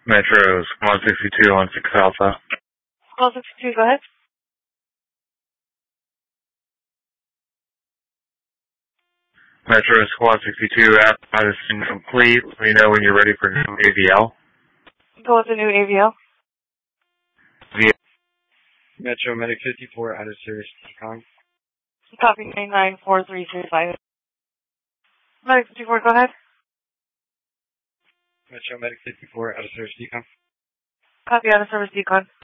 Metro Squad 62 on 6 Alpha. Squad 62, go ahead. Metro Squad 62, app is incomplete. Let me know when you're ready for new AVL. Go with the new AVL. Metro Medic 54 out of service decon. Copy 994335. Medic 54, go ahead. Metro Medic 54 out of service decon. Copy out of service decon.